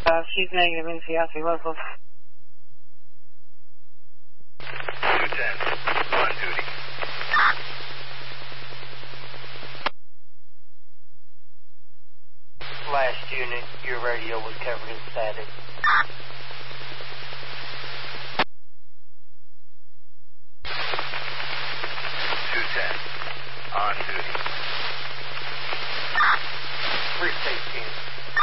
She's negative in Seattle local. 210, on duty. Last unit, your radio was covered in static. 210, on duty. 316.